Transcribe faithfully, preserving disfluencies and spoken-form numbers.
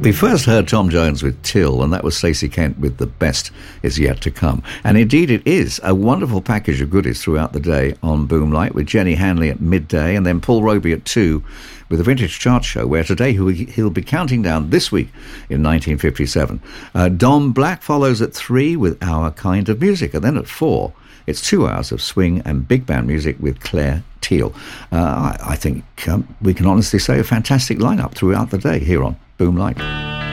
We first heard Tom Jones with Till, and that was Stacey Kent with The Best Is Yet to Come. And indeed it is a wonderful package of goodies throughout the day on Boomlight, with Jenny Hanley at midday and then Paul Roby at two with the Vintage Chart Show, where today he'll be counting down this week in nineteen fifty-seven. Uh, Dom Black follows at three with Our Kind of Music, and then at four it's two hours of swing and big band music with Claire Teal. Uh, I, I think um, we can honestly say a fantastic lineup throughout the day here on Boomlight.